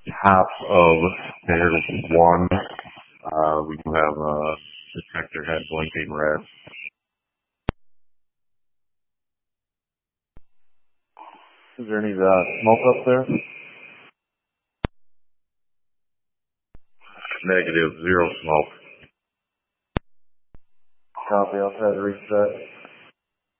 top of standard 1. We do have a detector head blinking red. Is there any smoke up there? Negative, 0 smoke. Copy, I'll try to reset.